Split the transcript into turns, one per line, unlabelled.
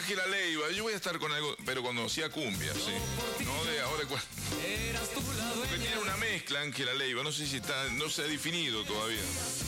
Ángela Leiva, yo voy a estar con algo, pero cuando hacía cumbia, sí. No de ahora, porque tiene una mezcla Ángela Leiva, no sé si está, no se ha definido todavía.